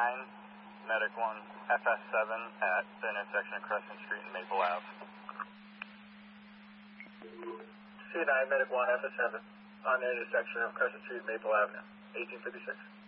Medic 1, FS7 at the intersection of Crescent Street and Maple Ave. C9, Medic 1, FS7 on the intersection of Crescent Street and Maple Avenue, 1856.